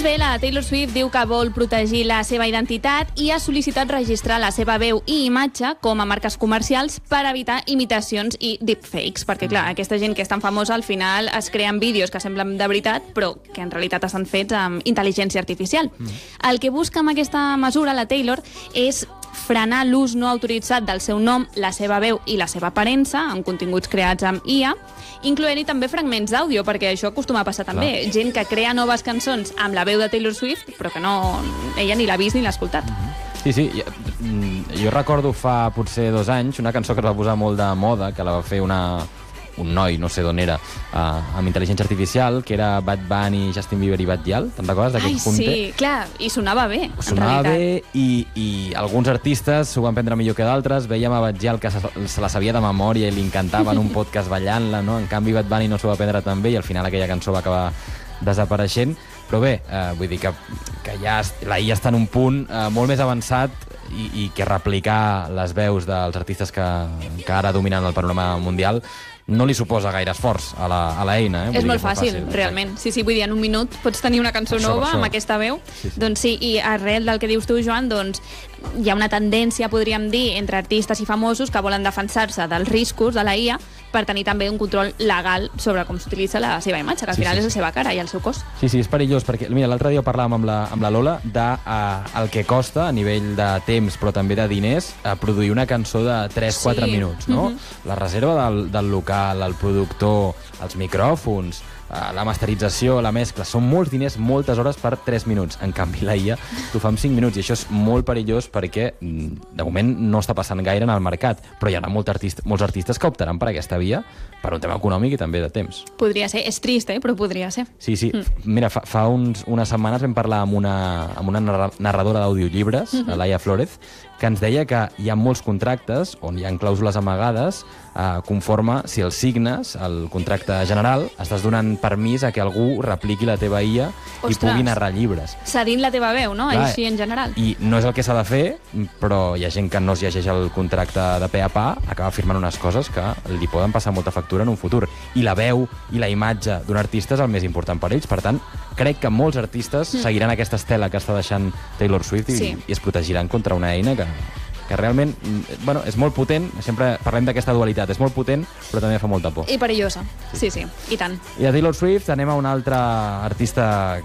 Doncs bé, la Taylor Swift diu que vol protegir la seva identitat i ha sol·licitat registrar la seva veu i imatge com a marques comercials per evitar imitacions i deepfakes, perquè clar, aquesta gent que és tan famosa al final es creen vídeos que semblen de veritat però que en realitat estan fets amb intel·ligència artificial. El que busca amb aquesta mesura la Taylor és frenar l'ús no autoritzat del seu nom, la seva veu i la seva aparença amb continguts creats amb IA, incloent-hi també fragments d'àudio, perquè això acostuma a passar també. Clar. Gent que crea noves cançons amb la veu de Taylor Swift, però que ella ni l'ha vist ni l'ha escoltat. Sí, jo recordo fa potser 2 anys una cançó que es va posar molt de moda, que la va fer un noi, no sé d'on era, amb intel·ligència artificial, que era Bad Bunny, Justin Bieber i Bad Gyal. Te'n recordes d'aquest junte? Sí, clar, i sonava bé, sonava bé i alguns artistes s'ho van prendre millor que d'altres. Veiem a Bad Gyal que se la sabia de memòria i li encantava en un podcast ballant-la, no? En canvi Bad Bunny no s'ho va prendre tan bé i al final aquella cançó va acabar desapareixent. Però bé, vull dir que ja la IA està en un punt molt més avançat i que replicar les veus dels artistes que ara dominen el panorama mundial no li suposa gaire esforç a l'eina. És molt fàcil, realment. Sí, vull dir, en un minut pots tenir una cançó nova amb aquesta veu. Doncs sí, i arrel del que dius tu, Joan, doncs hi ha una tendència, podríem dir, entre artistes i famosos que volen defensar-se dels riscos de la IA per tenir també un control legal sobre com s'utilitza la seva imatge, que al final és la seva cara i el seu cos. Sí, és perillós, perquè mira, l'altre dia parlàvem amb la Lola el que costa a nivell de temps, però també de diners, produir una cançó de 3-4 minuts, no? La reserva del local, el productor, els micròfons, la masterització, la mescla, són molts diners, moltes hores per 3 minuts. En canvi, la IA t'ho fa en 5 minuts, i això és molt perillós perquè, de moment, no està passant gaire en el mercat, però hi ha molts artistes que optaran per aquesta via per un tema econòmic i també de temps. Podria ser, és trist, però podria ser. Sí. Mira, fa unes setmanes vam parlar amb una narradora d'audiollibres, Laia Flórez, que ens deia que hi ha molts contractes on hi ha clàusules amagades conforme, si els signes, el contracte general, estàs donant permís a que algú repliqui la teva IA i pugui narrar llibres. Cedint la teva veu, no? Clar, així en general. I no és el que s'ha de fer, però hi ha gent que no es llegeix el contracte de pe a pa, acaba firmant unes coses que li poden passar molta factura en un futur. I la veu i la imatge d'un artista és el més important per ells. Per tant, crec que molts artistes seguiran aquesta estela que està deixant Taylor Swift i es protegiran contra una eina que realment, és molt potent. Sempre parlem d'aquesta dualitat, és molt potent, però també fa molta por. I perillosa, sí, i tant. I de Taylor Swift anem a un altre artista...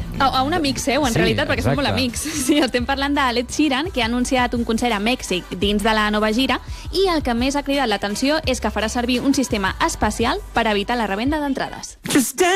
A un amic seu, en realitat, perquè són molt amics. Sí, estem parlant d'Ed Sheeran, que ha anunciat un concert a Mèxic dins de la nova gira, i el que més ha cridat l'atenció és que farà servir un sistema especial per evitar la revenda d'entrades.